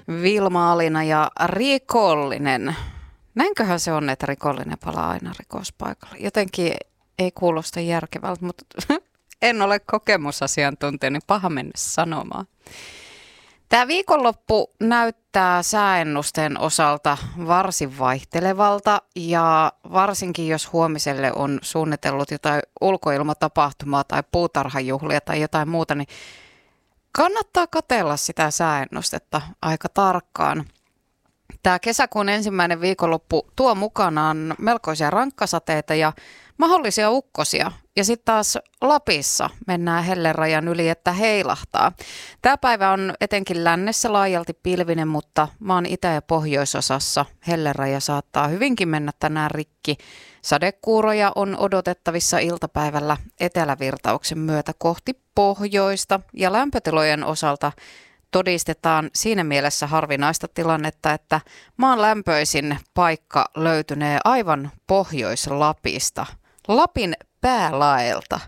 Vilma Alina ja rikollinen. Näinköhän se on, että rikollinen palaa aina rikospaikalle. Jotenkin ei kuulosta järkevältä, mutta en ole kokemusasiantuntija, niin paha mennä sanomaan. Tämä viikonloppu näyttää sääennusteen osalta varsin vaihtelevalta ja varsinkin jos huomiselle on suunnitellut jotain ulkoilmatapahtumaa tai puutarhajuhlia tai jotain muuta, niin kannattaa katsella sitä sääennustetta aika tarkkaan. Tämä kesäkuun ensimmäinen viikonloppu tuo mukanaan melkoisia rankkasateita ja mahdollisia ukkosia. Ja sitten taas Lapissa mennään hellerajan yli, että heilahtaa. Tämä päivä on etenkin lännessä laajalti pilvinen, mutta maan itä- ja pohjoisosassa helleraja saattaa hyvinkin mennä tänään rikki. Sadekuuroja on odotettavissa iltapäivällä etelävirtauksen myötä kohti pohjoista ja lämpötilojen osalta todistetaan siinä mielessä harvinaista tilannetta, että maan lämpöisin paikka löytynee aivan Pohjois-Lapista, Lapin päälaelta.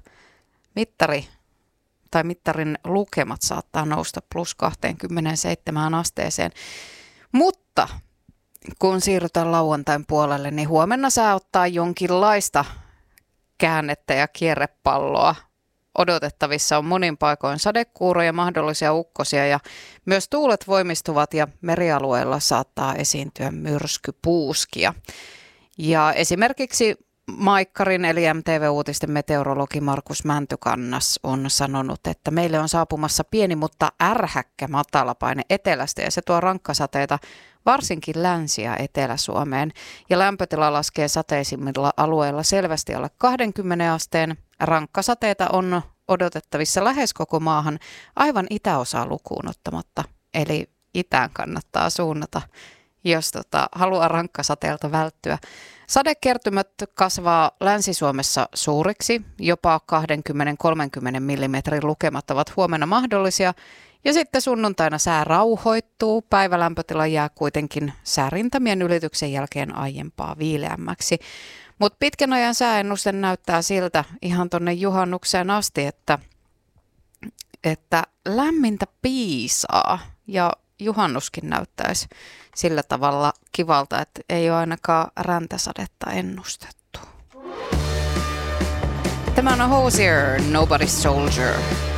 Mittarin lukemat saattaa nousta plus 27 asteeseen, mutta kun siirrytään lauantain puolelle, niin huomenna sää ottaa jonkinlaista käännettä ja kierrepalloa. Odotettavissa on monin paikoin sadekuuroja, mahdollisia ukkosia ja myös tuulet voimistuvat ja merialueella saattaa esiintyä myrskypuuskia. Ja esimerkiksi Maikkarin eli MTV-uutisten meteorologi Markus Mäntykannas on sanonut, että meille on saapumassa pieni, mutta ärhäkkä matalapaine etelästä ja se tuo rankkasateita varsinkin Länsi- ja Etelä-Suomeen. Ja lämpötila laskee sateisimmilla alueilla selvästi alle 20 asteen. Rankkasateita on odotettavissa lähes koko maahan aivan itäosaa lukuun ottamatta. Eli itään kannattaa suunnata, jos haluaa rankkasateelta välttyä. Sadekertymät kasvaa Länsi-Suomessa suuriksi, jopa 20-30 mm lukemat ovat huomenna mahdollisia. Ja sitten sunnuntaina sää rauhoittuu, päivälämpötila jää kuitenkin säärintämien ylityksen jälkeen aiempaa viileämmäksi. Mutta pitkän ajan sääennuste näyttää siltä ihan tuonne juhannukseen asti, että lämmintä piisaa ja juhannuskin näyttäisi sillä tavalla kivalta, että ei ole ainakaan räntäsadetta ennustettu. Tämä on Hozier, Nobody's Soldier.